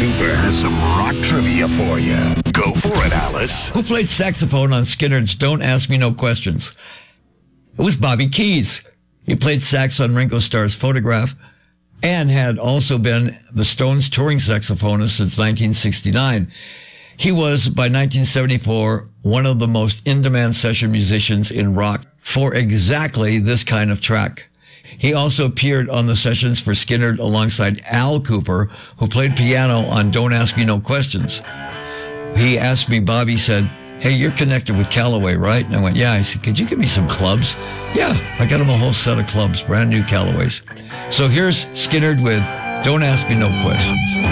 Cooper has some rock trivia for you. Go for it, Alice. Who played saxophone on Skinner's Don't Ask Me No Questions? It was Bobby Keys. He played sax on Ringo Starr's Photograph and had also been the Stones' touring saxophonist since 1969. He was, by 1974, one of the most in-demand session musicians in rock for exactly this kind of track. He also appeared on the sessions for Skynyrd alongside Al Cooper, who played piano on Don't Ask Me No Questions. He asked me, Bobby said, "Hey, you're connected with Callaway, right?" And I went, "Yeah." I said, "Could you give me some clubs?" "Yeah." I got him a whole set of clubs, brand new Callaways. So here's Skynyrd with Don't Ask Me No Questions.